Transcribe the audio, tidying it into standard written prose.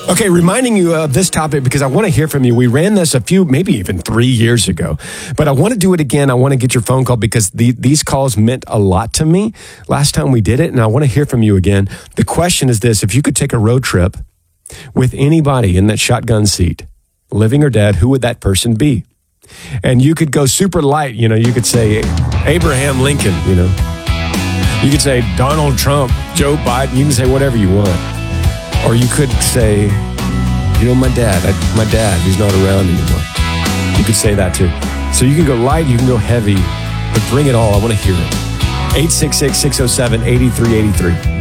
Okay, reminding you of this topic because I want to hear from you. We ran this maybe even 3 years ago, but I want to do it again. I want to get your phone call because these calls meant a lot to me last time we did it, and I want to hear from you again. The question is this: if you could take a road trip with anybody in that shotgun seat, living or dead, who would that person be? And you could go super light. You could say Abraham Lincoln, You could say Donald Trump, Joe Biden. You can say whatever you want. Or you could say, my dad, he's not around anymore. You could say that too. So you can go light, you can go heavy, but bring it all. I want to hear it. 866-607-8383.